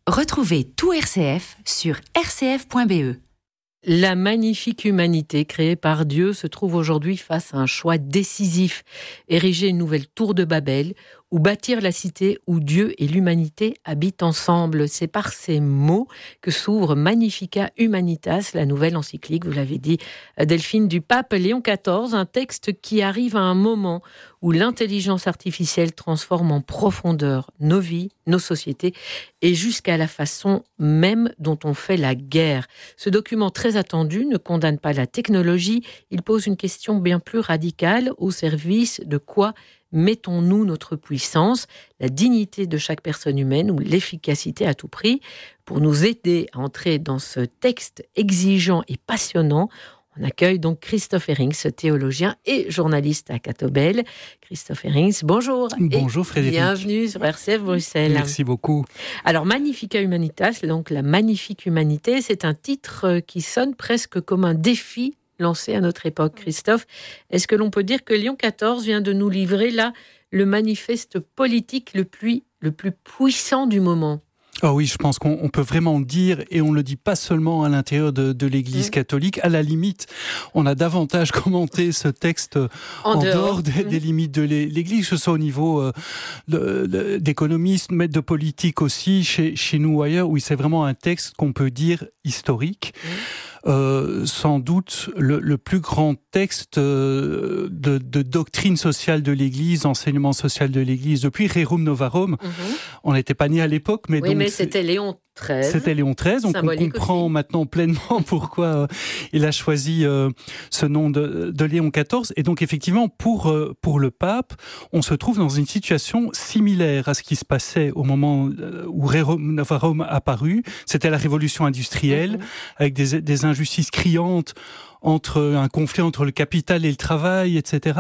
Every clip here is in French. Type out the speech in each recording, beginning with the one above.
Retrouvez tout RCF sur rcf.be. La magnifique humanité créée par Dieu se trouve aujourd'hui face à un choix décisif. Ériger une nouvelle tour de Babel ou bâtir la cité où Dieu et l'humanité habitent ensemble. C'est par ces mots que s'ouvre Magnificat Humanitas, la nouvelle encyclique, vous l'avez dit, Delphine, du pape Léon XIV, un texte qui arrive à un moment où l'intelligence artificielle transforme en profondeur nos vies, nos sociétés et jusqu'à la façon même dont on fait la guerre. Ce document très attendu ne condamne pas la technologie, il pose une question bien plus radicale au service de quoi mettons-nous notre puissance, la dignité de chaque personne humaine ou l'efficacité à tout prix. Pour nous aider à entrer dans ce texte exigeant et passionnant, on accueille donc Christophe Herrings, théologien et journaliste à Catobel. Christophe Herrings, bonjour. Bonjour Frédéric. Bienvenue sur RCF Bruxelles. Merci beaucoup. Alors, Magnificat Humanitas, donc la magnifique humanité, c'est un titre qui sonne presque comme un défi lancé à notre époque. Christophe, est-ce que l'on peut dire que Léon XIV vient de nous livrer là le manifeste politique le plus puissant du moment ? Ah oui, je pense qu'on peut vraiment le dire, et on ne le dit pas seulement à l'intérieur de l'Église catholique. À la limite, on a davantage commenté ce texte en dehors des limites de l'Église, que ce soit au niveau d'économistes, mais de politique aussi, chez nous ou ailleurs. Oui, c'est vraiment un texte qu'on peut dire historique. Sans doute le plus grand texte de doctrine sociale de l'Église, enseignement social de l'Église, depuis Rerum Novarum. On n'était pas nés à l'époque, mais oui, donc mais c'était Léon XIII. C'était Léon XIII, donc on comprend aussi maintenant pleinement pourquoi il a choisi ce nom de Léon XIV. Et donc effectivement, pour le pape, on se trouve dans une situation similaire à ce qui se passait au moment où Rerum Novarum a apparu. C'était la révolution industrielle, avec des injustices criantes, un conflit entre le capital et le travail, etc.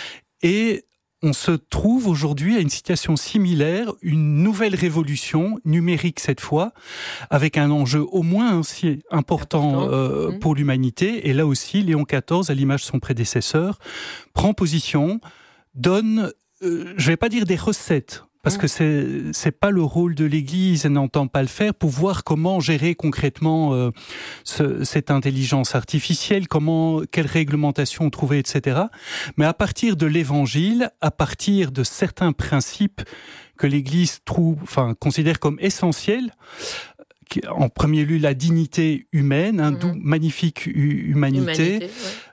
Et on se trouve aujourd'hui à une situation similaire, une nouvelle révolution, numérique cette fois, avec un enjeu au moins aussi important pour l'humanité. Et là aussi, Léon XIV, à l'image de son prédécesseur, prend position, donne, je ne vais pas dire des recettes, parce que c'est pas le rôle de l'Église, elle n'entend pas le faire, pour voir comment gérer concrètement cette intelligence artificielle, quelle réglementation trouver, etc. Mais à partir de l'Évangile, à partir de certains principes que l'Église considère comme essentiels, en premier lieu la dignité humaine, d'où magnifique humanité.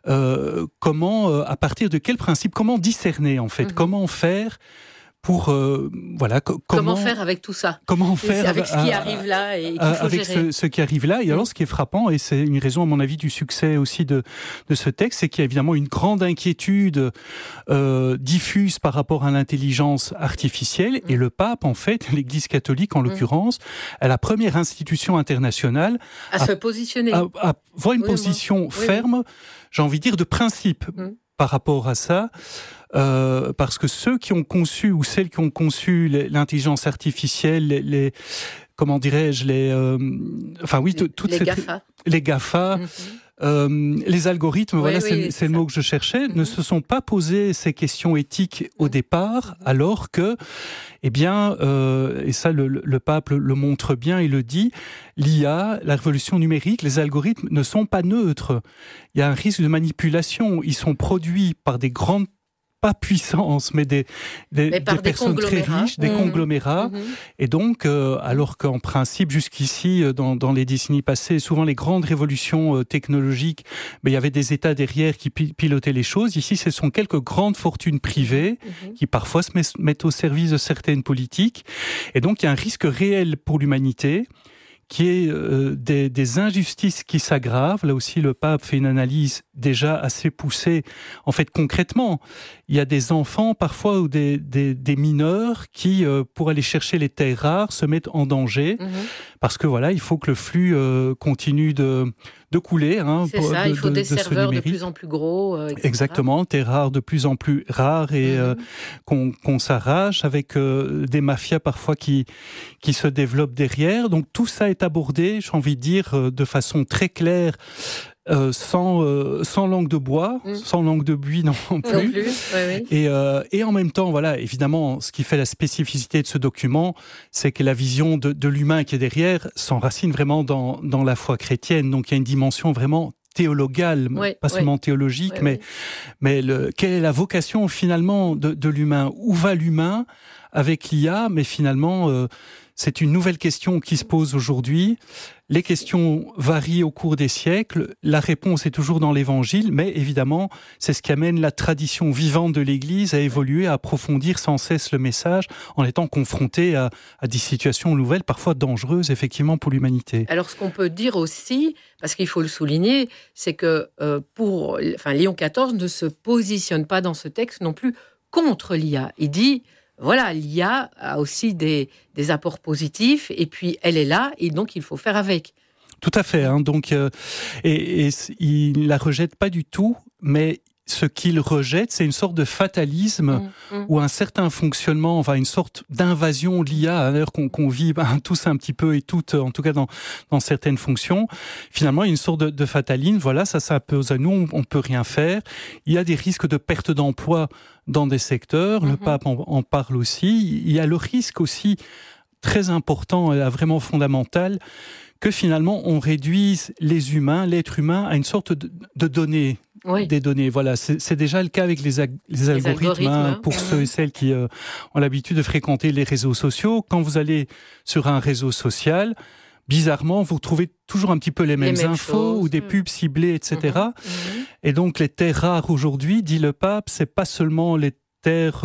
Comment, à partir de quels principes, comment discerner en fait, comment faire pour comment faire avec tout ça, comment faire avec ce qui arrive là et qu'il faut avec gérer. ce qui arrive là. Et alors ce qui est frappant, et c'est une raison à mon avis du succès aussi de ce texte, c'est qu'il y a évidemment une grande inquiétude diffuse par rapport à l'intelligence artificielle. Et le pape, en fait, l'Église catholique en l'occurrence, est la première institution internationale à se positionner, à avoir une position ferme, j'ai envie de dire de principe par rapport à ça. Parce que ceux qui ont conçu ou celles qui ont conçu l'intelligence artificielle, comment dirais-je, les GAFA, les algorithmes, c'est le mot que je cherchais, ne se sont pas posé ces questions éthiques au départ, alors que, et ça le pape le montre bien, il le dit, l'IA, la révolution numérique, les algorithmes ne sont pas neutres. Il y a un risque de manipulation. Ils sont produits par des grandes pas puissance, mais des personnes très riches, des conglomérats. Et donc, alors qu'en principe, jusqu'ici, dans les décennies passées, souvent les grandes révolutions technologiques, il y avait des États derrière qui pilotaient les choses. Ici, ce sont quelques grandes fortunes privées qui parfois se mettent au service de certaines politiques. Et donc, il y a un risque réel pour l'humanité, qui est des injustices qui s'aggravent. Là aussi, le pape fait une analyse déjà assez poussée. En fait, concrètement, il y a des enfants parfois ou des mineurs qui, pour aller chercher les terres rares, se mettent en danger parce que il faut que le flux continue de couler. C'est ça, il faut des serveurs de plus en plus gros. Etc. Exactement, terres rares de plus en plus rares et qu'on s'arrache avec des mafias parfois qui se développent derrière. Donc tout ça est abordé, j'ai envie de dire, de façon très claire sans langue de bois, sans langue de buis non plus. Oui. Et en même temps, voilà, évidemment, ce qui fait la spécificité de ce document, c'est que la vision de l'humain qui est derrière s'enracine vraiment dans la foi chrétienne. Donc il y a une dimension vraiment théologale, pas seulement théologique, mais quelle est la vocation finalement de l'humain ? Où va l'humain avec l'IA ? Mais finalement, c'est une nouvelle question qui se pose aujourd'hui. Les questions varient au cours des siècles. La réponse est toujours dans l'Évangile, mais évidemment, c'est ce qui amène la tradition vivante de l'Église à évoluer, à approfondir sans cesse le message, en étant confronté à des situations nouvelles, parfois dangereuses, effectivement, pour l'humanité. Alors, ce qu'on peut dire aussi, parce qu'il faut le souligner, c'est que Léon XIV ne se positionne pas dans ce texte non plus contre l'IA. Il dit... Voilà, l'IA a aussi des apports positifs, et puis elle est là, et donc il faut faire avec. Tout à fait. Donc, et il la rejette pas du tout, mais ce qu'il rejette, c'est une sorte de fatalisme ou un certain fonctionnement, enfin une sorte d'invasion de l'IA, d'ailleurs qu'on vit tous un petit peu et toutes, en tout cas dans certaines fonctions. Finalement, il y a une sorte de fatalisme. Voilà, ça s'impose à nous, on peut rien faire. Il y a des risques de perte d'emploi dans des secteurs. Le pape en parle aussi. Il y a le risque aussi très important et vraiment fondamental que finalement on réduise les humains, l'être humain, à une sorte de données. Oui. Des données, voilà, c'est déjà le cas avec les algorithmes. Pour ceux et celles qui ont l'habitude de fréquenter les réseaux sociaux. Quand vous allez sur un réseau social, bizarrement, vous retrouvez toujours un petit peu les mêmes infos ou des pubs ciblées, etc. Et donc les terres rares aujourd'hui, dit le pape, c'est pas seulement les terres,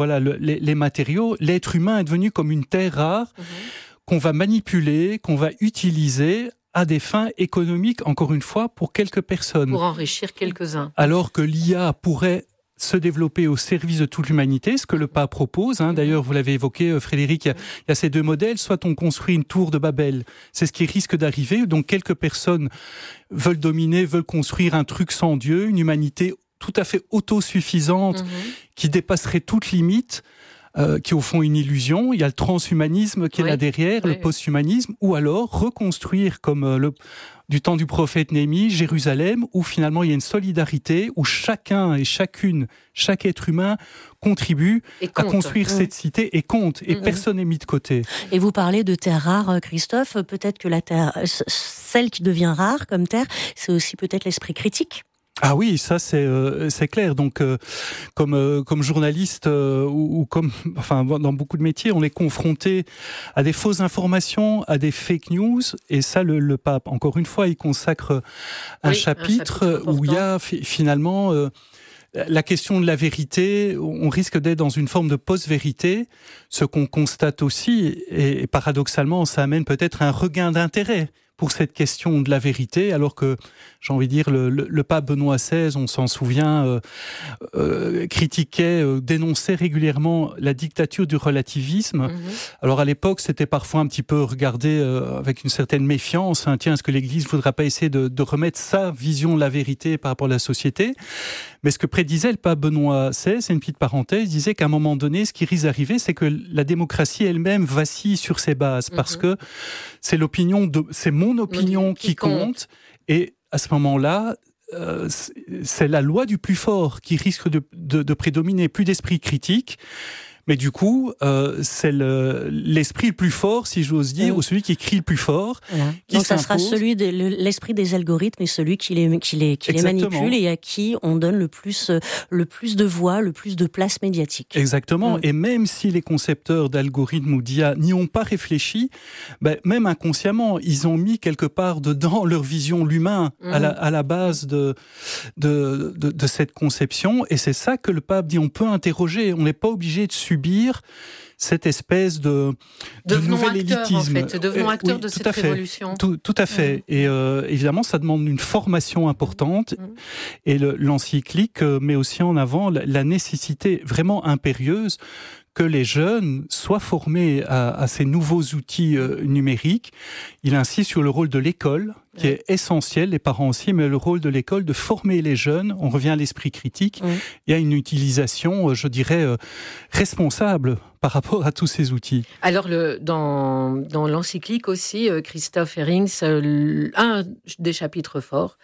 les matériaux. L'être humain est devenu comme une terre rare qu'on va manipuler, qu'on va utiliser à des fins économiques, encore une fois, pour quelques personnes. Pour enrichir quelques-uns. Alors que l'IA pourrait se développer au service de toute l'humanité, ce que le pape propose. D'ailleurs, vous l'avez évoqué, Frédéric, il y a ces deux modèles. Soit on construit une tour de Babel, c'est ce qui risque d'arriver, donc quelques personnes veulent dominer, veulent construire un truc sans Dieu, une humanité tout à fait autosuffisante, qui dépasserait toute limite, qui au fond une illusion. Il y a le transhumanisme qui est là derrière, le posthumanisme, ou alors reconstruire comme du temps du prophète Néhémie, Jérusalem, où finalement il y a une solidarité, où chacun et chacune, chaque être humain contribue à construire cette cité et compte, et personne n'est mis de côté. Et vous parlez de terre rare, Christophe, peut-être que la terre, celle qui devient rare comme terre, c'est aussi peut-être l'esprit critique. Ah oui, ça c'est clair. Donc comme journaliste ou comme dans beaucoup de métiers, on est confronté à des fausses informations, à des fake news, et ça le pape, encore une fois, il consacre un chapitre où il y a finalement la question de la vérité. On risque d'être dans une forme de post-vérité. Ce qu'on constate aussi, et paradoxalement, ça amène peut-être un regain d'intérêt pour cette question de la vérité, alors que, j'ai envie de dire, le pape Benoît XVI, on s'en souvient, critiquait, dénonçait régulièrement la dictature du relativisme. Alors à l'époque, c'était parfois un petit peu regardé avec une certaine méfiance. Tiens, est-ce que l'Église ne voudra pas essayer de remettre sa vision de la vérité par rapport à la société ? Mais ce que prédisait le pape Benoît XVI, c'est une petite parenthèse, disait qu'à un moment donné, ce qui risque d'arriver, c'est que la démocratie elle-même vacille sur ses bases, parce que c'est c'est mon opinion qui compte, et à ce moment-là, c'est la loi du plus fort qui risque de prédominer, plus d'esprit critique. Mais du coup, c'est l'esprit le plus fort, si j'ose dire, ou celui qui crie le plus fort. Voilà. Donc ça sera l'esprit des algorithmes et celui qui les manipule et à qui on donne le plus de voix, le plus de place médiatique. Exactement. Et même si les concepteurs d'algorithmes ou d'IA n'y ont pas réfléchi, même inconsciemment, ils ont mis quelque part dedans leur vision, l'humain, à la base de cette conception. Et c'est ça que le pape dit, on peut interroger, on n'est pas obligé de subir cette espèce de nouvel élitisme. En fait. Devenons acteurs de cette révolution. Tout à fait. Et évidemment, ça demande une formation importante. Et l'encyclique met aussi en avant la nécessité vraiment impérieuse que les jeunes soient formés à ces nouveaux outils numériques. Il insiste sur le rôle de l'école, qui est essentiel, les parents aussi, mais le rôle de l'école de former les jeunes, on revient à l'esprit critique, et à une utilisation, je dirais, responsable par rapport à tous ces outils. Alors, dans l'encyclique aussi, Christoph Herrings, un des chapitres forts,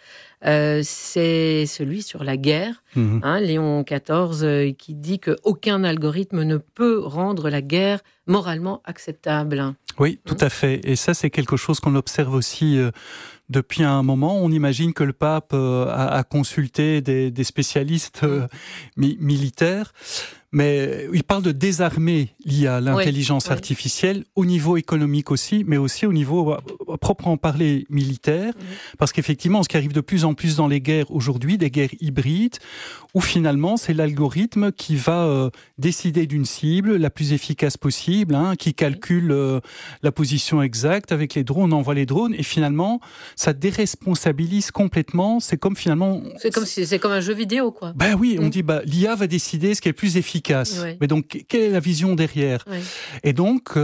c'est celui sur la guerre. Léon XIV qui dit qu'aucun algorithme ne peut rendre la guerre moralement acceptable. Oui, tout à fait. Et ça, c'est quelque chose qu'on observe aussi depuis un moment. On imagine que le pape a consulté des spécialistes militaires. Mais il parle de désarmer l'IA, l'intelligence artificielle, au niveau économique aussi, mais aussi au niveau, à proprement parler, militaire. Parce qu'effectivement, ce qui arrive de plus en plus dans les guerres aujourd'hui, des guerres hybrides, où finalement, c'est l'algorithme qui va décider d'une cible la plus efficace possible, qui calcule la position exacte avec les drones, on envoie les drones, et finalement, ça déresponsabilise complètement. C'est comme finalement... C'est comme un jeu vidéo, quoi. Ben oui, on dit, l'IA va décider ce qui est le plus efficace. Mais donc, quelle est la vision derrière ? Et donc,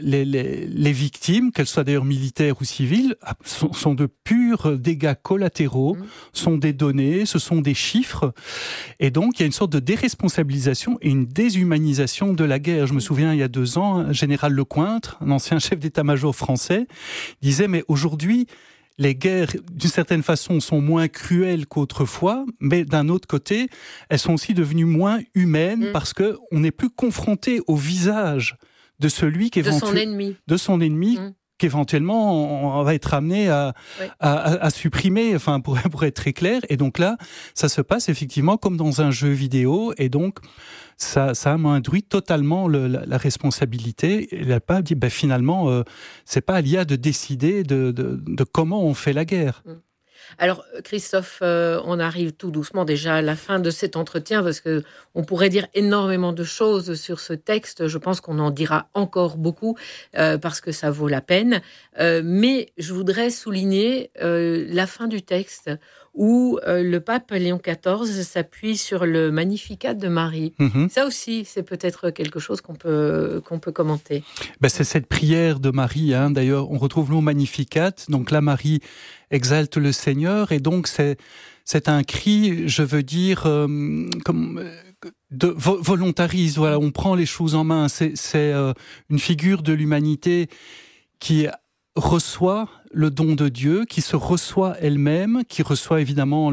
les victimes, qu'elles soient d'ailleurs militaires ou civiles, sont de purs dégâts collatéraux, sont des données, ce sont des chiffres. Et donc, il y a une sorte de déresponsabilisation et une déshumanisation de la guerre. Je me souviens, il y a 2 ans, un général Lecointre, un ancien chef d'état-major français, disait, mais aujourd'hui, les guerres, d'une certaine façon, sont moins cruelles qu'autrefois, mais d'un autre côté, elles sont aussi devenues moins humaines parce qu'on n'est plus confronté au visage de celui qui est de son ennemi. Qu'éventuellement on va être amené à supprimer, enfin pour être très clair. Et donc là, ça se passe effectivement comme dans un jeu vidéo, et donc ça induit totalement la responsabilité. Et le pape dit, finalement, c'est pas à l'IA de décider de comment on fait la guerre. Alors, Christophe, on arrive tout doucement déjà à la fin de cet entretien, parce qu'on pourrait dire énormément de choses sur ce texte. Je pense qu'on en dira encore beaucoup, parce que ça vaut la peine. Mais je voudrais souligner la fin du texte, où le pape Léon XIV s'appuie sur le Magnificat de Marie. Ça aussi, c'est peut-être quelque chose qu'on peut commenter. C'est cette prière de Marie, d'ailleurs, on retrouve le mot Magnificat, donc là, Marie exalte le Seigneur, et donc c'est un cri, je veux dire, de volontarisme. Voilà, on prend les choses en main. C'est une figure de l'humanité qui reçoit le don de Dieu, qui se reçoit elle-même, qui reçoit évidemment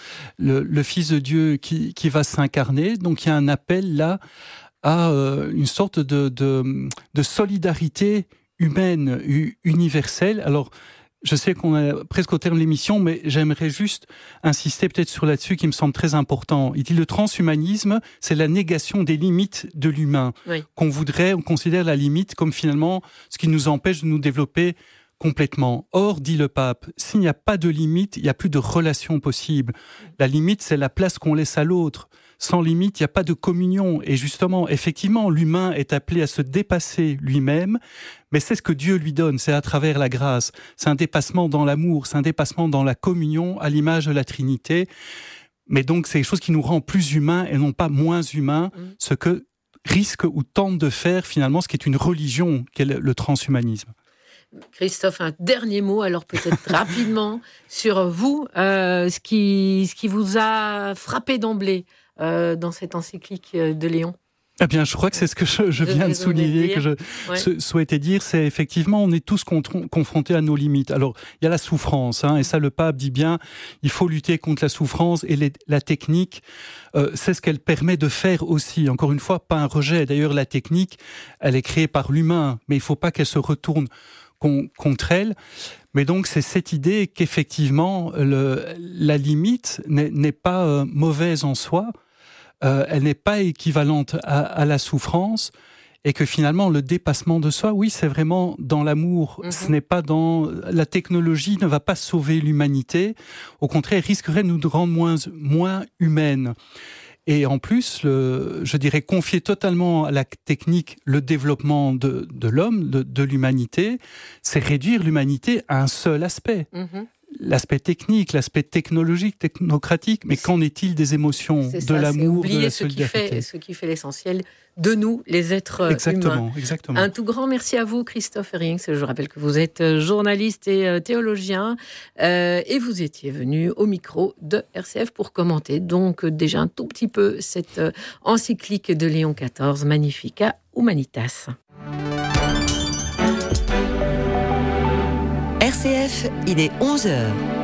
le Fils de Dieu qui va s'incarner. Donc il y a un appel là à une sorte de solidarité humaine, universelle. Alors, je sais qu'on est presque au terme de l'émission, mais j'aimerais juste insister peut-être sur là-dessus qui me semble très important. Il dit le transhumanisme, c'est la négation des limites de l'humain. On considère la limite comme finalement ce qui nous empêche de nous développer complètement. Or, dit le pape, s'il n'y a pas de limite, il n'y a plus de relation possible. La limite, c'est la place qu'on laisse à l'autre. Sans limite, il n'y a pas de communion. Et justement, effectivement, l'humain est appelé à se dépasser lui-même, mais c'est ce que Dieu lui donne, c'est à travers la grâce. C'est un dépassement dans l'amour, c'est un dépassement dans la communion, à l'image de la Trinité. Mais donc, c'est quelque chose qui nous rend plus humains et non pas moins humains, ce que risque ou tente de faire finalement ce qui est une religion, qu'est le transhumanisme. Christophe, un dernier mot, alors peut-être rapidement, sur vous, ce qui vous a frappé d'emblée dans cette encyclique de Léon. Eh bien, je crois que c'est ce que je viens de souligner, que je souhaitais dire, c'est effectivement, on est tous confrontés à nos limites. Alors, il y a la souffrance, et ça, le pape dit bien, il faut lutter contre la souffrance, et la technique, c'est ce qu'elle permet de faire aussi. Encore une fois, pas un rejet. D'ailleurs, la technique, elle est créée par l'humain, mais il ne faut pas qu'elle se retourne contre elle. Mais donc, c'est cette idée qu'effectivement, la limite n'est pas mauvaise en soi, elle n'est pas équivalente à la souffrance, et que finalement, le dépassement de soi, oui, c'est vraiment dans l'amour. Ce n'est pas dans... La technologie ne va pas sauver l'humanité. Au contraire, elle risquerait de nous rendre moins humaines. Et en plus, je dirais, confier totalement à la technique le développement de l'homme, de l'humanité, c'est réduire l'humanité à un seul aspect. l'aspect technique, l'aspect technologique, technocratique, mais qu'en est-il des émotions, de l'amour, de la solidarité ? Ce qui fait l'essentiel de nous, les êtres humains. Exactement. Un tout grand merci à vous, Christophe Herrings. Je rappelle que vous êtes journaliste et théologien, et vous étiez venu au micro de RCF pour commenter donc déjà un tout petit peu cette encyclique de Léon XIV, Magnificat Humanitas. RCF, il est 11h.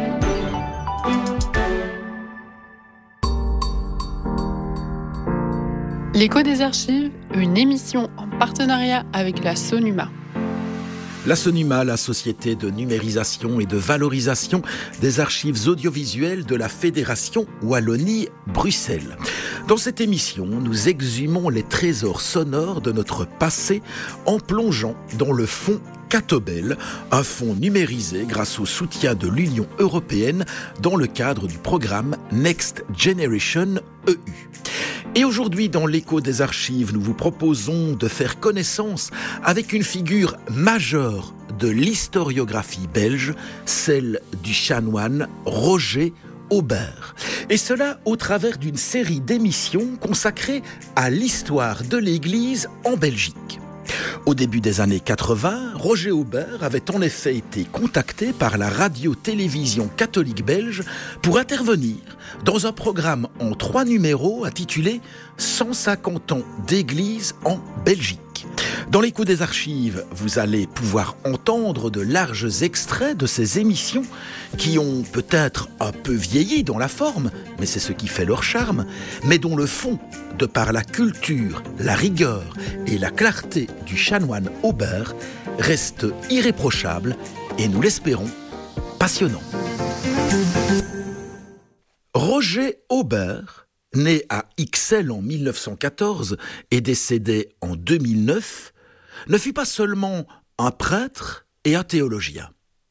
L'écho des archives, une émission en partenariat avec la SONUMA. La SONUMA, la Société de numérisation et de valorisation des archives audiovisuelles de la Fédération Wallonie-Bruxelles. Dans cette émission, nous exhumons les trésors sonores de notre passé en plongeant dans le fonds Catobel, un fonds numérisé grâce au soutien de l'Union européenne dans le cadre du programme Next Generation EU. Et aujourd'hui, dans l'écho des archives, nous vous proposons de faire connaissance avec une figure majeure de l'historiographie belge, celle du chanoine Roger Aubert. Et cela au travers d'une série d'émissions consacrées à l'histoire de l'Église en Belgique. Au début des années 80, Roger Aubert avait en effet été contacté par la radio-télévision catholique belge pour intervenir dans un programme en 3 numéros intitulé « 150 ans d'Église en Belgique ». Dans l'écho des archives, vous allez pouvoir entendre de larges extraits de ces émissions qui ont peut-être un peu vieilli dans la forme, mais c'est ce qui fait leur charme, mais dont le fond, de par la culture, la rigueur et la clarté du chanoine Aubert, reste irréprochable et, nous l'espérons, passionnant. Roger Aubert, né à Ixelles en 1914 et décédé en 2009, ne fut pas seulement un prêtre et un théologien.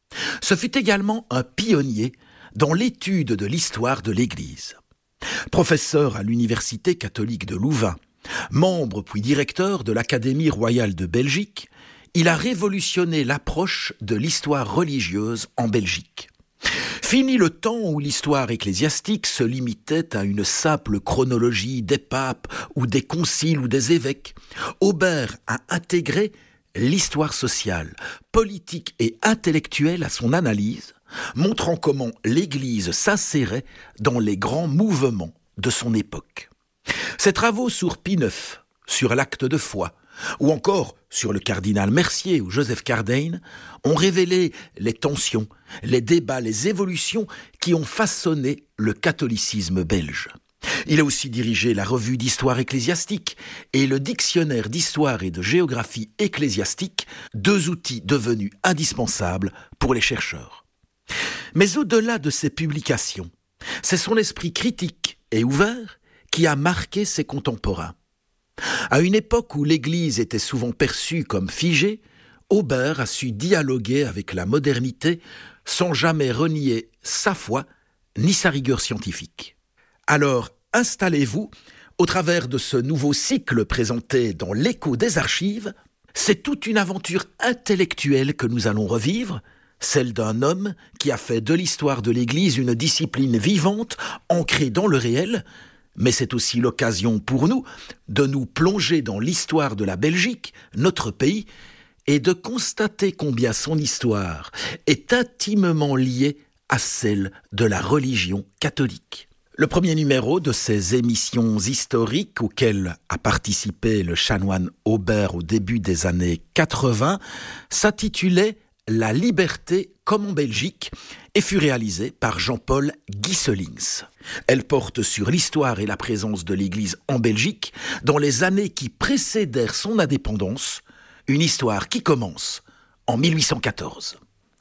Ce fut également un pionnier dans l'étude de l'histoire de l'Église. Professeur à l'Université catholique de Louvain, membre puis directeur de l'Académie royale de Belgique, il a révolutionné l'approche de l'histoire religieuse en Belgique. Fini le temps où l'histoire ecclésiastique se limitait à une simple chronologie des papes ou des conciles ou des évêques. Aubert a intégré l'histoire sociale, politique et intellectuelle à son analyse, montrant comment l'Église s'insérait dans les grands mouvements de son époque. Ses travaux sur Pie IX, sur l'acte de foi, ou encore sur le cardinal Mercier ou Joseph Cardijn, ont révélé les tensions, les débats, les évolutions qui ont façonné le catholicisme belge. Il a aussi dirigé la revue d'histoire ecclésiastique et le dictionnaire d'histoire et de géographie ecclésiastique, 2 outils devenus indispensables pour les chercheurs. Mais au-delà de ces publications, c'est son esprit critique et ouvert qui a marqué ses contemporains. À une époque où l'Église était souvent perçue comme figée, Aubert a su dialoguer avec la modernité sans jamais renier sa foi ni sa rigueur scientifique. Alors, installez-vous, au travers de ce nouveau cycle présenté dans l'écho des archives, c'est toute une aventure intellectuelle que nous allons revivre, celle d'un homme qui a fait de l'histoire de l'Église une discipline vivante, ancrée dans le réel, mais c'est aussi l'occasion pour nous de nous plonger dans l'histoire de la Belgique, notre pays, et de constater combien son histoire est intimement liée à celle de la religion catholique. Le premier numéro de ces émissions historiques auxquelles a participé le chanoine Aubert au début des années 80 s'intitulait « La liberté comme en Belgique » et fut réalisée par Jean-Paul Gieselings. Elle porte sur l'histoire et la présence de l'Église en Belgique dans les années qui précédèrent son indépendance, une histoire qui commence en 1814.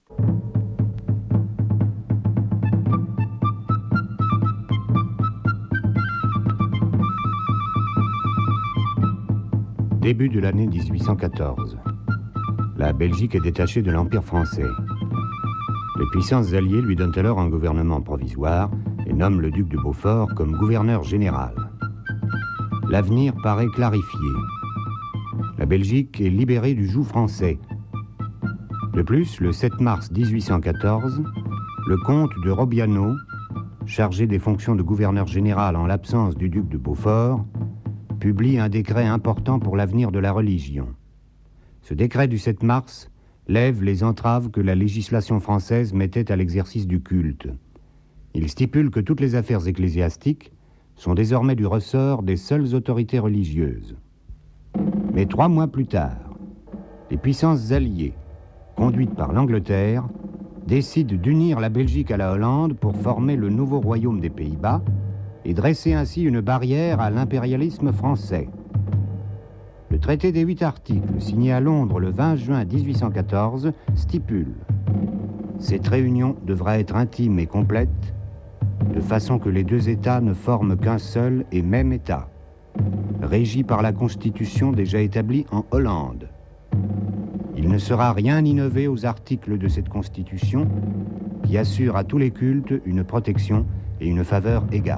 Début de l'année 1814. La Belgique est détachée de l'Empire français. Les puissances alliées lui donnent alors un gouvernement provisoire et nomment le duc de Beaufort comme gouverneur général. L'avenir paraît clarifié. La Belgique est libérée du joug français. De plus, le 7 mars 1814, le comte de Robiano, chargé des fonctions de gouverneur général en l'absence du duc de Beaufort, publie un décret important pour l'avenir de la religion. Ce décret du 7 mars lève les entraves que la législation française mettait à l'exercice du culte. Il stipule que toutes les affaires ecclésiastiques sont désormais du ressort des seules autorités religieuses. Mais 3 mois plus tard, les puissances alliées, conduites par l'Angleterre, décident d'unir la Belgique à la Hollande pour former le nouveau royaume des Pays-Bas et dresser ainsi une barrière à l'impérialisme français. Le traité des 8 articles, signé à Londres le 20 juin 1814, stipule « Cette réunion devra être intime et complète, de façon que les 2 États ne forment qu'un seul et même État, régi par la Constitution déjà établie en Hollande. Il ne sera rien innové aux articles de cette Constitution qui assurent à tous les cultes une protection et une faveur égales. »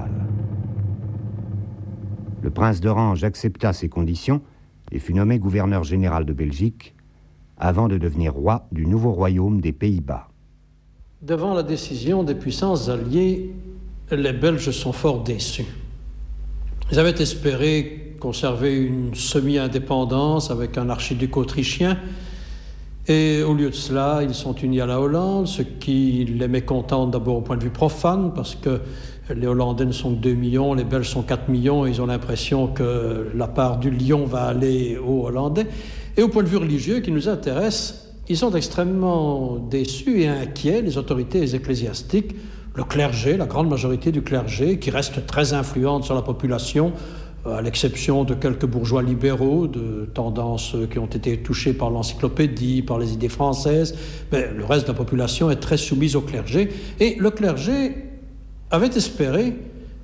Le prince d'Orange accepta ces conditions et fut nommé gouverneur général de Belgique avant de devenir roi du nouveau royaume des Pays-Bas. Devant la décision des puissances alliées, les Belges sont fort déçus. Ils avaient espéré conserver une semi-indépendance avec un archiduc autrichien, et au lieu de cela, ils sont unis à la Hollande, ce qui les mécontente d'abord au point de vue profane, parce que les Hollandais ne sont que 2 millions, les Belges sont 4 millions, et ils ont l'impression que la part du lion va aller aux Hollandais. Et au point de vue religieux qui nous intéresse, ils sont extrêmement déçus et inquiets, les autorités ecclésiastiques, le clergé, la grande majorité du clergé, qui reste très influente sur la population, à l'exception de quelques bourgeois libéraux, de tendances qui ont été touchés par l'encyclopédie, par les idées françaises, mais le reste de la population est très soumise au clergé. Et le clergé avait espéré,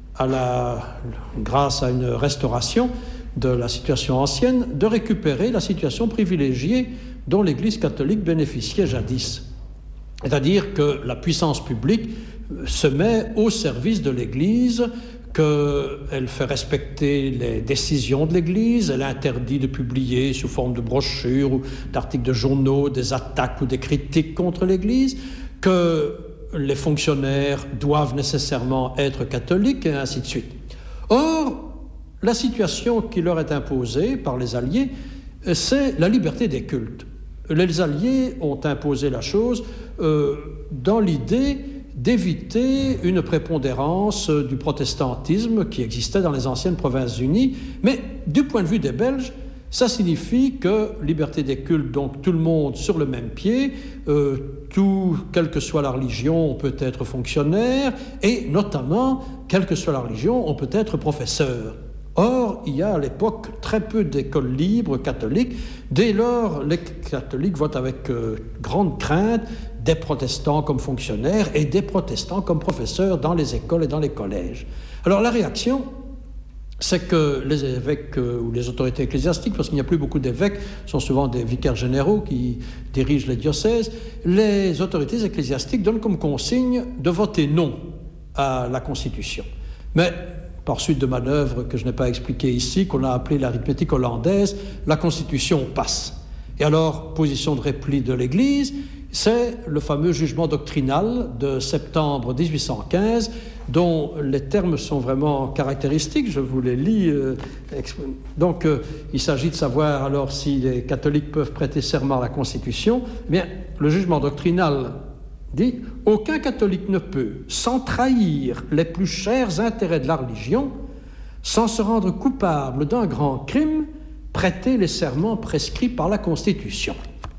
grâce à une restauration de la situation ancienne, de récupérer la situation privilégiée dont l'Église catholique bénéficiait jadis. C'est-à-dire que la puissance publique se met au service de l'Église, qu'elle fait respecter les décisions de l'Église, elle interdit de publier sous forme de brochures ou d'articles de journaux des attaques ou des critiques contre l'Église, que les fonctionnaires doivent nécessairement être catholiques, et ainsi de suite. Or, la situation qui leur est imposée par les Alliés, c'est la liberté des cultes. Les Alliés ont imposé la chose dans l'idée d'éviter une prépondérance du protestantisme qui existait dans les anciennes Provinces-Unies. Mais du point de vue des Belges, ça signifie que liberté des cultes, donc tout le monde sur le même pied, quelle que soit la religion, on peut être fonctionnaire, et notamment, quelle que soit la religion, on peut être professeur. Or, il y a à l'époque très peu d'écoles libres catholiques. Dès lors, les catholiques votent avec grande crainte des protestants comme fonctionnaires et des protestants comme professeurs dans les écoles et dans les collèges. Alors la réaction, c'est que les évêques ou les autorités ecclésiastiques, parce qu'il n'y a plus beaucoup d'évêques, sont souvent des vicaires généraux qui dirigent les diocèses, les autorités ecclésiastiques donnent comme consigne de voter non à la Constitution. Mais par suite de manœuvres que je n'ai pas expliquées ici, qu'on a appelées l'arithmétique hollandaise, la Constitution passe. Et alors, position de repli de l'Église, c'est le fameux jugement doctrinal de septembre 1815, dont les termes sont vraiment caractéristiques, je vous les lis. Donc, il s'agit de savoir alors si les catholiques peuvent prêter serment à la Constitution. Eh bien, le jugement doctrinal dit « Aucun catholique ne peut, sans trahir les plus chers intérêts de la religion, sans se rendre coupable d'un grand crime, prêter les serments prescrits par la Constitution. »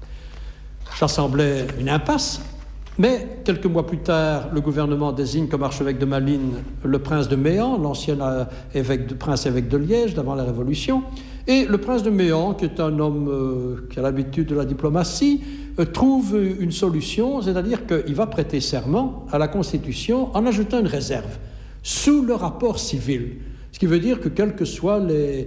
Ça semblait une impasse, mais quelques mois plus tard, le gouvernement désigne comme archevêque de Malines le prince de Méan, l'ancien prince-évêque de Liège d'avant la Révolution, et le prince de Méan, qui est un homme qui a l'habitude de la diplomatie, trouve une solution, c'est-à-dire qu'il va prêter serment à la Constitution en ajoutant une réserve, sous le rapport civil. Ce qui veut dire que quelles que soient les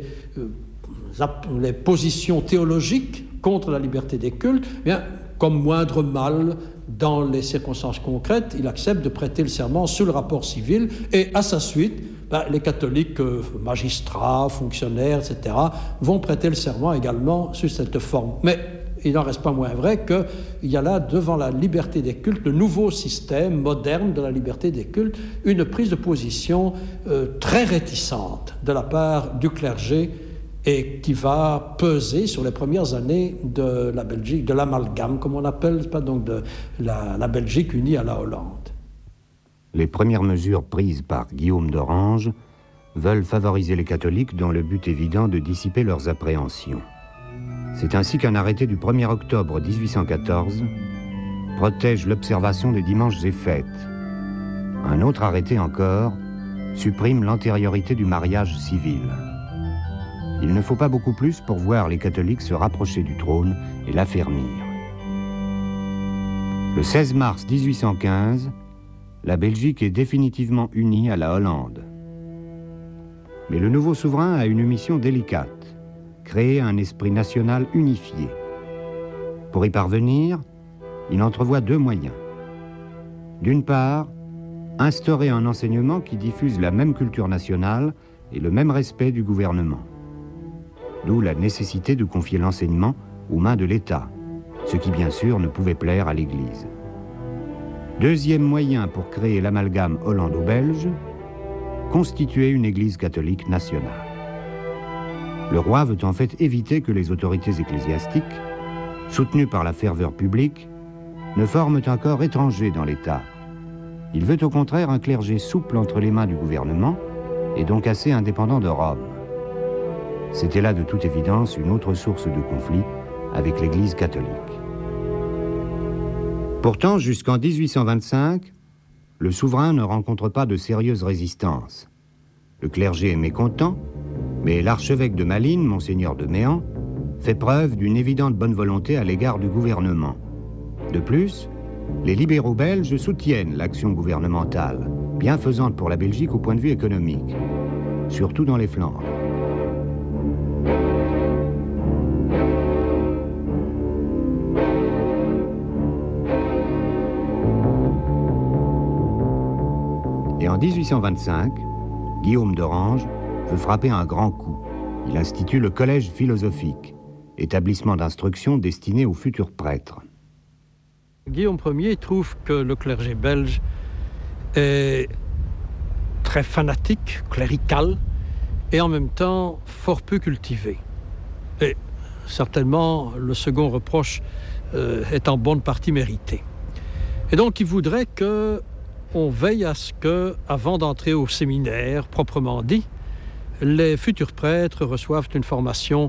positions théologiques contre la liberté des cultes, eh bien, comme moindre mal, dans les circonstances concrètes, il accepte de prêter le serment sous le rapport civil, et à sa suite, les catholiques, magistrats, fonctionnaires, etc., vont prêter le serment également sous cette forme. Mais il n'en reste pas moins vrai qu'il y a là, devant la liberté des cultes, le nouveau système moderne de la liberté des cultes, une prise de position très réticente de la part du clergé et qui va peser sur les premières années de la Belgique, de l'amalgame, comme on appelle, pas donc de la Belgique unie à la Hollande. Les premières mesures prises par Guillaume d'Orange veulent favoriser les catholiques dans le but évident de dissiper leurs appréhensions. C'est ainsi qu'un arrêté du 1er octobre 1814 protège l'observation des dimanches et fêtes. Un autre arrêté encore supprime l'antériorité du mariage civil. Il ne faut pas beaucoup plus pour voir les catholiques se rapprocher du trône et l'affermir. Le 16 mars 1815, la Belgique est définitivement unie à la Hollande. Mais le nouveau souverain a une mission délicate, créer un esprit national unifié. Pour y parvenir, il entrevoit deux moyens. D'une part, instaurer un enseignement qui diffuse la même culture nationale et le même respect du gouvernement. D'où la nécessité de confier l'enseignement aux mains de l'État, ce qui bien sûr ne pouvait plaire à l'Église. Deuxième moyen pour créer l'amalgame hollando-belge, constituer une Église catholique nationale. Le roi veut en fait éviter que les autorités ecclésiastiques, soutenues par la ferveur publique, ne forment un corps étranger dans l'État. Il veut au contraire un clergé souple entre les mains du gouvernement et donc assez indépendant de Rome. C'était là de toute évidence une autre source de conflit avec l'Église catholique. Pourtant, jusqu'en 1825, le souverain ne rencontre pas de sérieuse résistance. Le clergé est mécontent, mais l'archevêque de Malines, Monseigneur de Méan, fait preuve d'une évidente bonne volonté à l'égard du gouvernement. De plus, les libéraux belges soutiennent l'action gouvernementale, bienfaisante pour la Belgique au point de vue économique, surtout dans les Flandres. Et en 1825, Guillaume d'Orange veut frapper un grand coup. Il institue le Collège philosophique, établissement d'instruction destiné aux futurs prêtres. Guillaume Ier trouve que le clergé belge est très fanatique, clérical, et en même temps fort peu cultivé. Et certainement, le second reproche est en bonne partie mérité. Et donc, il voudrait qu'on veille à ce que, avant d'entrer au séminaire, proprement dit, les futurs prêtres reçoivent une formation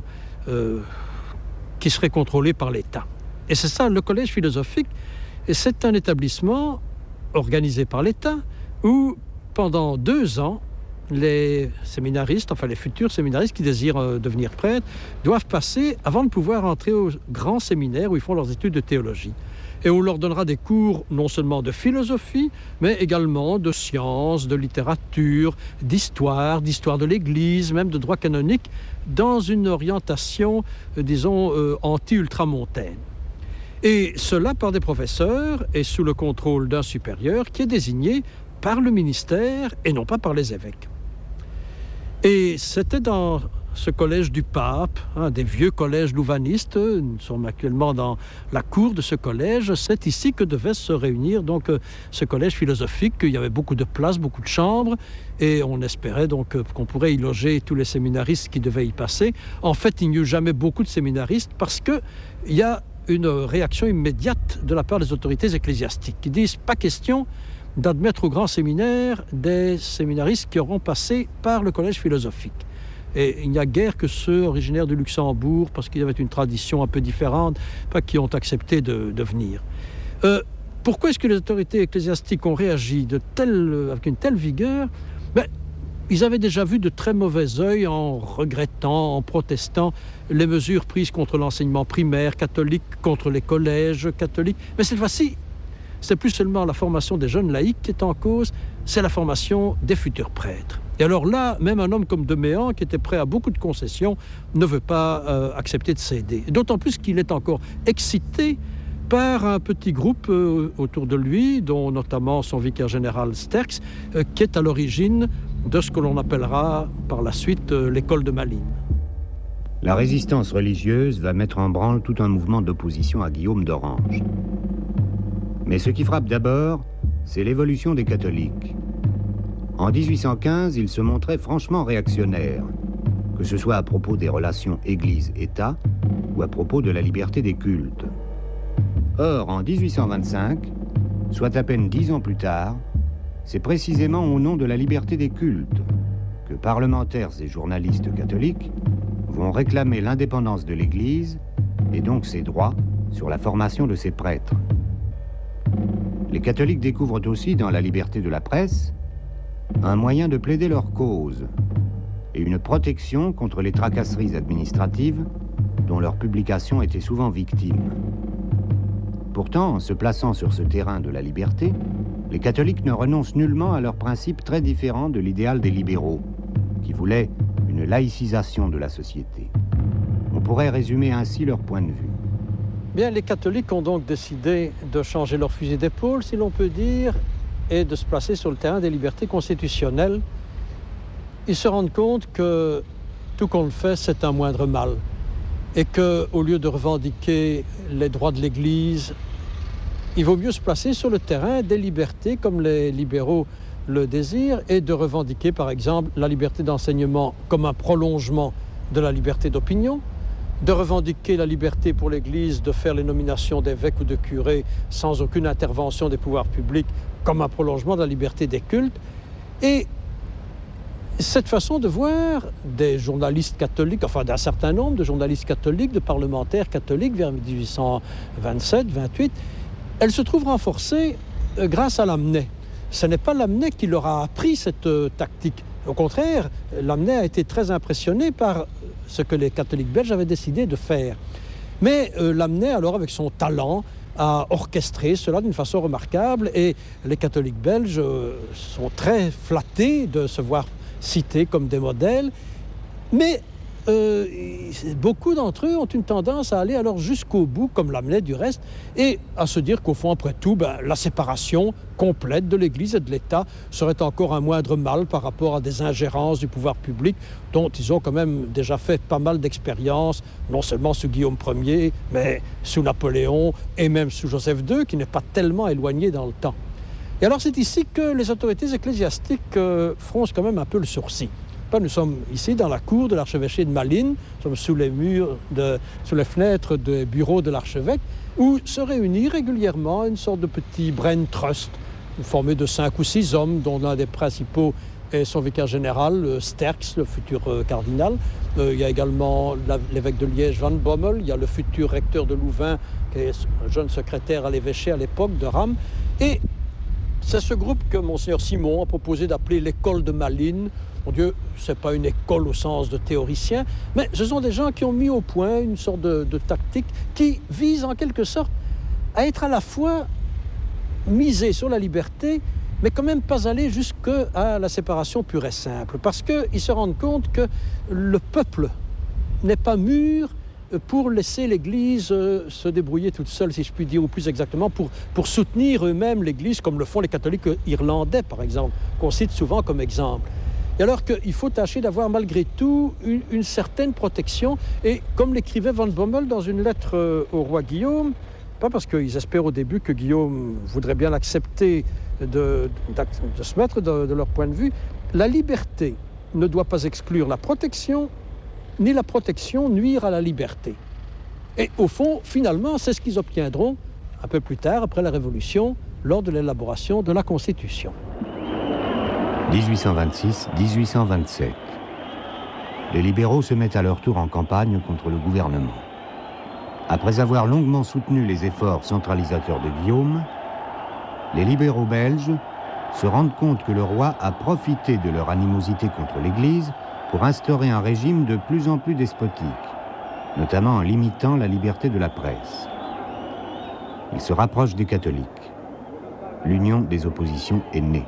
qui serait contrôlée par l'État. Et c'est ça, le collège philosophique, et c'est un établissement organisé par l'État où, pendant 2 ans, les séminaristes, enfin les futurs séminaristes qui désirent devenir prêtres, doivent passer, avant de pouvoir entrer au grand séminaire où ils font leurs études de théologie. Et on leur donnera des cours non seulement de philosophie, mais également de sciences, de littérature, d'histoire de l'Église, même de droit canonique, dans une orientation, disons, anti-ultramontaine. Et cela par des professeurs et sous le contrôle d'un supérieur qui est désigné par le ministère et non pas par les évêques. Et c'était dans ce collège du pape, un des vieux collèges louvanistes, nous sommes actuellement dans la cour de ce collège, c'est ici que devait se réunir donc ce collège philosophique, il y avait beaucoup de places, beaucoup de chambres, et on espérait donc qu'on pourrait y loger tous les séminaristes qui devaient y passer. En fait, il n'y eut jamais beaucoup de séminaristes parce qu'il y a une réaction immédiate de la part des autorités ecclésiastiques qui disent « pas question » d'admettre au grand séminaire des séminaristes qui auront passé par le collège philosophique. Et il n'y a guère que ceux originaires du Luxembourg, parce qu'il y avait une tradition un peu différente, qui ont accepté de venir. Pourquoi est-ce que les autorités ecclésiastiques ont réagi avec une telle vigueur ? Ils avaient déjà vu de très mauvais œil en regrettant, en protestant les mesures prises contre l'enseignement primaire catholique, contre les collèges catholiques. Mais cette fois-ci, c'est plus seulement la formation des jeunes laïcs qui est en cause, c'est la formation des futurs prêtres. Et alors là, même un homme comme de Méan, qui était prêt à beaucoup de concessions, ne veut pas accepter de céder. D'autant plus qu'il est encore excité par un petit groupe autour de lui, dont notamment son vicaire général Sterckx, qui est à l'origine de ce que l'on appellera par la suite l'école de Malines. La résistance religieuse va mettre en branle tout un mouvement d'opposition à Guillaume d'Orange. Mais ce qui frappe d'abord, c'est l'évolution des catholiques. En 1815, ils se montraient franchement réactionnaires, que ce soit à propos des relations Église-État ou à propos de la liberté des cultes. Or, en 1825, soit à peine 10 ans plus tard, c'est précisément au nom de la liberté des cultes que parlementaires et journalistes catholiques vont réclamer l'indépendance de l'Église et donc ses droits sur la formation de ses prêtres. Les catholiques découvrent aussi dans la liberté de la presse un moyen de plaider leur cause et une protection contre les tracasseries administratives dont leur publication était souvent victime. Pourtant, en se plaçant sur ce terrain de la liberté, les catholiques ne renoncent nullement à leurs principes très différents de l'idéal des libéraux, qui voulaient une laïcisation de la société. On pourrait résumer ainsi leur point de vue. Bien, les catholiques ont donc décidé de changer leur fusil d'épaule, si l'on peut dire, et de se placer sur le terrain des libertés constitutionnelles. Ils se rendent compte que tout qu'on le fait, c'est un moindre mal. Et qu'au lieu de revendiquer les droits de l'Église, il vaut mieux se placer sur le terrain des libertés comme les libéraux le désirent et de revendiquer par exemple la liberté d'enseignement comme un prolongement de la liberté d'opinion, de revendiquer la liberté pour l'Église de faire les nominations d'évêques ou de curés sans aucune intervention des pouvoirs publics comme un prolongement de la liberté des cultes. Et cette façon de voir des journalistes catholiques, enfin d'un certain nombre de journalistes catholiques, de parlementaires catholiques vers 1827-28, elle se trouve renforcée grâce à Lamennais. Ce n'est pas Lamennais qui leur a appris cette tactique. Au contraire, Lamennais a été très impressionné par ce que les catholiques belges avaient décidé de faire. Mais Lamennais, alors avec son talent, a orchestré cela d'une façon remarquable et les catholiques belges sont très flattés de se voir cités comme des modèles, mais beaucoup d'entre eux ont une tendance à aller alors jusqu'au bout, comme Lamennais du reste, et à se dire qu'au fond, après tout, la séparation complète de l'Église et de l'État serait encore un moindre mal par rapport à des ingérences du pouvoir public dont ils ont quand même déjà fait pas mal d'expériences, non seulement sous Guillaume Ier, mais sous Napoléon et même sous Joseph II, qui n'est pas tellement éloigné dans le temps. Et alors c'est ici que les autorités ecclésiastiques froncent quand même un peu le sourcil. Nous sommes ici dans la cour de l'archevêché de Malines, nous sommes sous les murs, sous les fenêtres des bureaux de l'archevêque, où se réunit régulièrement une sorte de petit brain trust, formé de 5 ou 6 hommes, dont l'un des principaux est son vicaire général, Sterckx, le futur cardinal. Il y a également l'évêque de Liège, Van Bommel, il y a le futur recteur de Louvain, qui est un jeune secrétaire à l'évêché à l'époque, de Rame. Et c'est ce groupe que Monseigneur Simon a proposé d'appeler l'école de Malines. Mon Dieu, ce n'est pas une école au sens de théoricien, mais ce sont des gens qui ont mis au point une sorte de tactique qui vise en quelque sorte à être à la fois misé sur la liberté, mais quand même pas aller jusqu'à la séparation pure et simple. Parce qu'ils se rendent compte que le peuple n'est pas mûr pour laisser l'Église se débrouiller toute seule, si je puis dire, ou plus exactement, pour soutenir eux-mêmes l'Église, comme le font les catholiques irlandais, par exemple, qu'on cite souvent comme exemple. Et alors qu'il faut tâcher d'avoir malgré tout une certaine protection. Et comme l'écrivait Van Bommel dans une lettre au roi Guillaume, pas parce qu'ils espèrent au début que Guillaume voudrait bien l'accepter de se mettre de leur point de vue, la liberté ne doit pas exclure la protection, ni la protection nuire à la liberté. Et au fond, finalement, c'est ce qu'ils obtiendront un peu plus tard, après la Révolution, lors de l'élaboration de la Constitution. 1826-1827. Les libéraux se mettent à leur tour en campagne contre le gouvernement. Après avoir longuement soutenu les efforts centralisateurs de Guillaume, les libéraux belges se rendent compte que le roi a profité de leur animosité contre l'Église pour instaurer un régime de plus en plus despotique, notamment en limitant la liberté de la presse. Il se rapproche des catholiques. L'union des oppositions est née.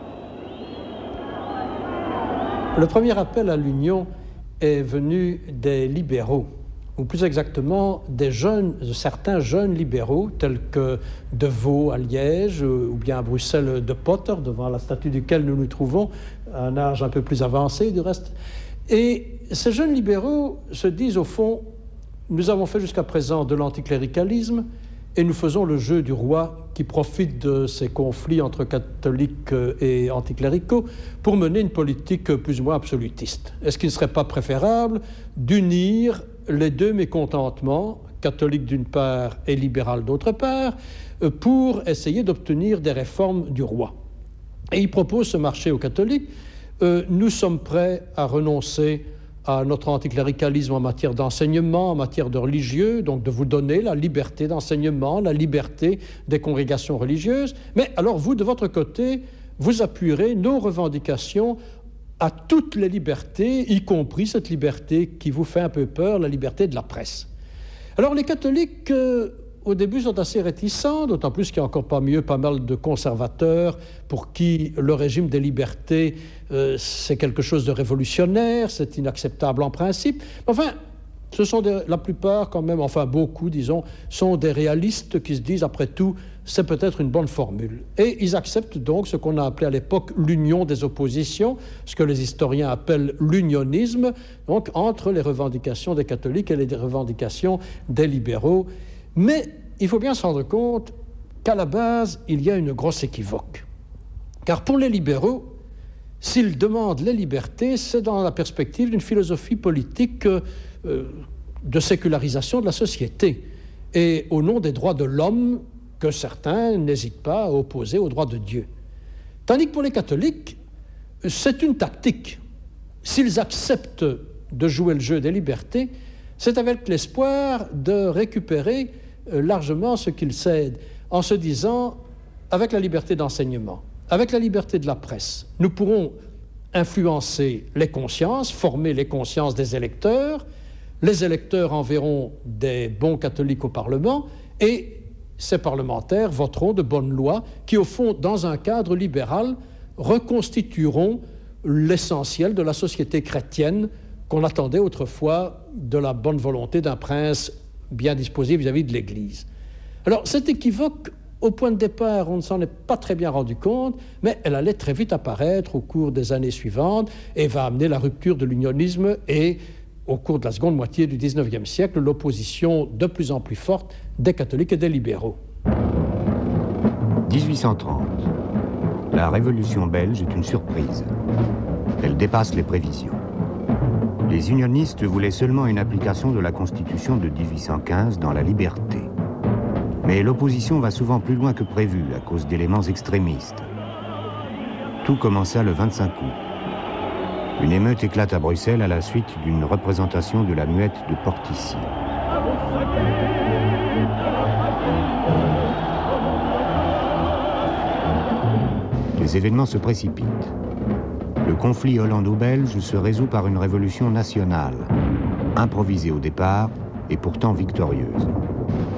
Le premier appel à l'union est venu des libéraux, ou plus exactement de certains jeunes libéraux, tels que De Vaux à Liège, ou bien à Bruxelles de Potter, devant la statue duquel nous nous trouvons, à un âge un peu plus avancé du reste. Et ces jeunes libéraux se disent au fond, nous avons fait jusqu'à présent de l'anticléricalisme et nous faisons le jeu du roi qui profite de ces conflits entre catholiques et anticléricaux pour mener une politique plus ou moins absolutiste. Est-ce qu'il ne serait pas préférable d'unir les deux mécontentements, catholiques d'une part et libéral d'autre part, pour essayer d'obtenir des réformes du roi? Et il propose ce marché aux catholiques. Nous sommes prêts à renoncer à notre anticléricalisme en matière d'enseignement, en matière de religieux, donc de vous donner la liberté d'enseignement, la liberté des congrégations religieuses. Mais alors vous, de votre côté, vous appuierez nos revendications à toutes les libertés, y compris cette liberté qui vous fait un peu peur, la liberté de la presse. Alors les catholiques, au début, sont assez réticents, d'autant plus qu'il y a encore pas mal de conservateurs pour qui le régime des libertés, c'est quelque chose de révolutionnaire, c'est inacceptable en principe. Enfin, ce sont la plupart quand même, enfin beaucoup, disons, sont des réalistes qui se disent, après tout, c'est peut-être une bonne formule. Et ils acceptent donc ce qu'on a appelé à l'époque l'union des oppositions, ce que les historiens appellent l'unionisme, donc entre les revendications des catholiques et les revendications des libéraux. Mais il faut bien se rendre compte qu'à la base, il y a une grosse équivoque. Car pour les libéraux, s'ils demandent les libertés, c'est dans la perspective d'une philosophie politique de sécularisation de la société et au nom des droits de l'homme que certains n'hésitent pas à opposer aux droits de Dieu. Tandis que pour les catholiques, c'est une tactique. S'ils acceptent de jouer le jeu des libertés, c'est avec l'espoir de récupérer largement ce qu'ils cèdent, en se disant, avec la liberté d'enseignement, avec la liberté de la presse, nous pourrons influencer les consciences, former les consciences des électeurs, les électeurs enverront des bons catholiques au Parlement, et ces parlementaires voteront de bonnes lois qui, au fond, dans un cadre libéral, reconstitueront l'essentiel de la société chrétienne qu'on attendait autrefois de la bonne volonté d'un prince bien disposé vis-à-vis de l'Église. Alors, cette équivoque, au point de départ, on ne s'en est pas très bien rendu compte, mais elle allait très vite apparaître au cours des années suivantes et va amener la rupture de l'unionisme et, au cours de la seconde moitié du XIXe siècle, l'opposition de plus en plus forte des catholiques et des libéraux. 1830. La Révolution belge est une surprise. Elle dépasse les prévisions. Les unionistes voulaient seulement une application de la Constitution de 1815 dans la liberté. Mais l'opposition va souvent plus loin que prévu à cause d'éléments extrémistes. Tout commença le 25 août. Une émeute éclate à Bruxelles à la suite d'une représentation de la Muette de Portici. Les événements se précipitent. Le conflit hollando-belge se résout par une révolution nationale, improvisée au départ et pourtant victorieuse.